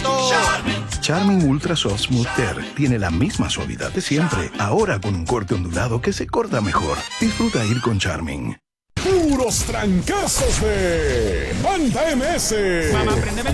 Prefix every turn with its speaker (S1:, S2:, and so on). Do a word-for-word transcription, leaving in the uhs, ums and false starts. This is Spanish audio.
S1: gusto.
S2: Charmin.
S3: Charmin Ultra Soft Smooth Tear tiene la misma suavidad de siempre, ahora con un corte ondulado que se corta mejor. Disfruta ir con Charmin.
S4: Puros trancazos de Banda M S.
S1: Mamá, préndeme